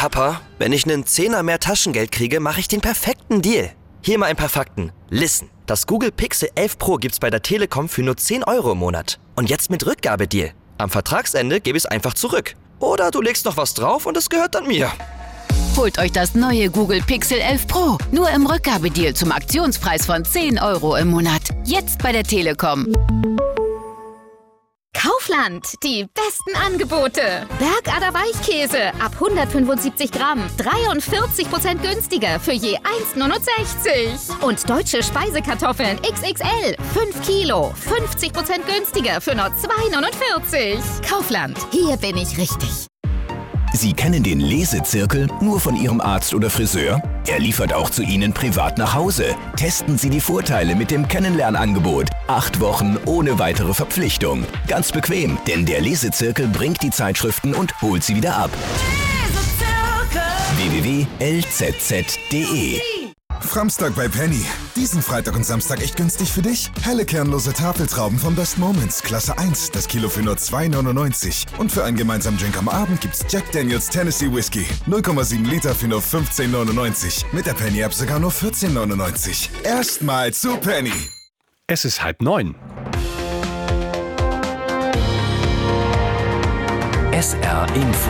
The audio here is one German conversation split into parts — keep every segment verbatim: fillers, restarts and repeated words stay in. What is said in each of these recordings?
Papa, wenn ich einen Zehner mehr Taschengeld kriege, mache ich den perfekten Deal. Hier mal ein paar Fakten. Listen, das Google Pixel elf Pro gibt's bei der Telekom für nur zehn Euro im Monat. Und jetzt mit Rückgabedeal. Am Vertragsende gebe ich es einfach zurück. Oder du legst noch was drauf und es gehört dann mir. Holt euch das neue Google Pixel elf Pro. Nur im Rückgabedeal zum Aktionspreis von zehn Euro im Monat. Jetzt bei der Telekom. Kaufland, die besten Angebote. Bergader Weichkäse ab hundertfünfundsiebzig Gramm, dreiundvierzig Prozent günstiger für je eins Komma neunundsechzig. Und deutsche Speisekartoffeln X X L, fünf Kilo, fünfzig Prozent günstiger für nur zwei Komma neunundvierzig. Kaufland, hier bin ich richtig. Sie kennen den Lesezirkel nur von Ihrem Arzt oder Friseur? Er liefert auch zu Ihnen privat nach Hause. Testen Sie die Vorteile mit dem Kennenlernangebot. Acht Wochen ohne weitere Verpflichtung. Ganz bequem, denn der Lesezirkel bringt die Zeitschriften und holt sie wieder ab. w w w punkt l z z punkt d e Framstag bei Penny. Diesen Freitag und Samstag echt günstig für dich? Helle kernlose Tafeltrauben von Best Moments, Klasse eins, das Kilo für nur zwei Komma neunundneunzig. Und für einen gemeinsamen Drink am Abend gibt's Jack Daniels Tennessee Whiskey. null Komma sieben Liter für nur fünfzehn Komma neunundneunzig. Mit der Penny-App sogar nur vierzehn Komma neunundneunzig. Erstmal zu Penny. Es ist halb neun. S R Info.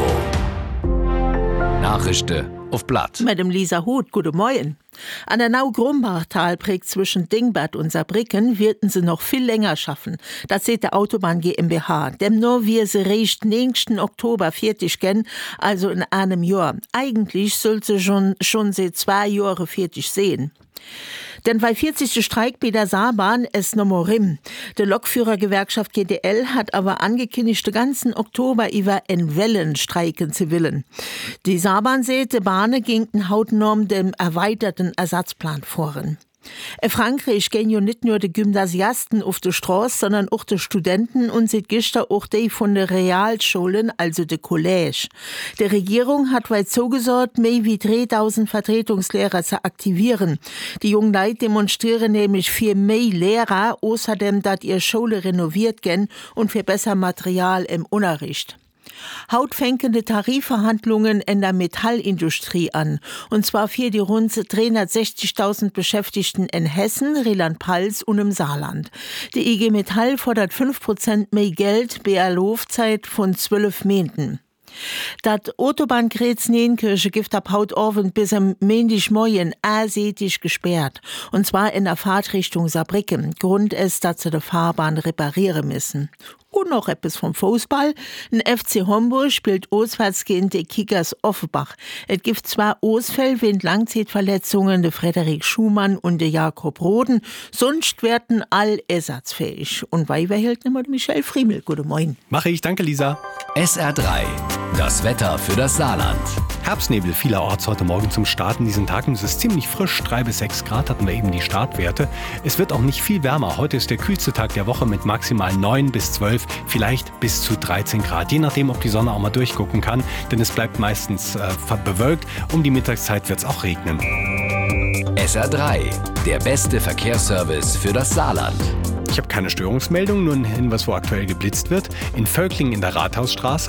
Nachrichten auf Blatt. Mit dem Lisa Huth, guten Morgen. An der Nau-Grumbachtal prägt zwischen Dingbad und Saarbrücken werden sie noch viel länger schaffen. Das sieht der Autobahn GmbH. Demnach wir sie recht nächsten Oktober fertig gehen, also in einem Jahr. Eigentlich soll sie schon, schon seit zwei Jahren fertig sehen. Denn bei vierzigsten Streik bei der Saarbahn es noch mal rim. Die Lokführergewerkschaft G D L hat aber angekündigt, den ganzen Oktober über in Wellen streiken zu willen. Die Saarbahn sieht, die Bahnen gingen hautnorm dem erweiterten Ersatzplan voran. In Frankreich gehen ja nicht nur die Gymnasiasten auf die Straße, sondern auch die Studenten und seit gestern auch die von den Realschulen, also die College. Die Regierung hat weit so gesorgt, mehr wie dreitausend Vertretungslehrer zu aktivieren. Die jungen Leute demonstrieren nämlich für mehr Lehrer, außerdem, dass ihre Schule renoviert gehen und für besser Material im Unterricht. Haut fänken die Tarifverhandlungen in der Metallindustrie an. Und zwar für die rund dreihundertsechzigtausend Beschäftigten in Hessen, Rheinland-Pfalz und im Saarland. Die I G Metall fordert fünf Prozent mehr Geld bei einer Laufzeit von zwölf Monaten. Das Autobahnkreuz Neenkirche gibt ab haut Orven bis am Montagmorgen erseitig gesperrt. Und zwar in der Fahrtrichtung Saarbrücken. Grund ist, dass sie die Fahrbahn reparieren müssen. Und noch etwas vom Fußball. Ein F C Homburg spielt auswärts gegen die Kickers Offenbach. Es gibt zwar Ausfälle wegen Langzeitverletzungen, der Frederik Schumann und der Jakob Roden, sonst werden all ersatzfähig. Und weiter hält immer Michel Friemel. Guten Morgen. Mache ich, danke Lisa. S R drei. Das Wetter für das Saarland. Herbstnebel vielerorts heute Morgen zum Starten diesen Tag. Es ist ziemlich frisch, drei bis sechs Grad hatten wir eben die Startwerte. Es wird auch nicht viel wärmer. Heute ist der kühlste Tag der Woche mit maximal neun bis zwölf, vielleicht bis zu dreizehn Grad. Je nachdem, ob die Sonne auch mal durchgucken kann, denn es bleibt meistens äh, bewölkt. Um die Mittagszeit wird es auch regnen. S R drei. Der beste Verkehrsservice für das Saarland. Ich habe keine Störungsmeldung, nur ein Hinweis, wo aktuell geblitzt wird. In Völklingen in der Rathausstraße.